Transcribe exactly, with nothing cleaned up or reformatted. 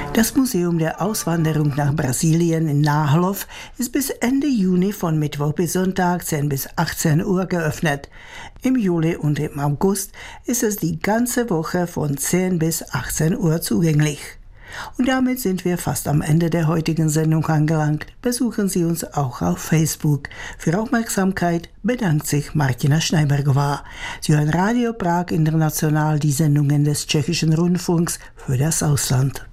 Das Museum der Auswanderung nach Brasilien in Náchylov ist bis Ende Juni von Mittwoch bis Sonntag zehn bis achtzehn Uhr geöffnet. Im Juli und im August ist es die ganze Woche von zehn bis achtzehn Uhr zugänglich. Und damit sind wir fast am Ende der heutigen Sendung angelangt. Besuchen Sie uns auch auf Facebook. Für Aufmerksamkeit bedankt sich Martina Schneibergová. Sie hören Radio Prag International, die Sendungen des Tschechischen Rundfunks für das Ausland.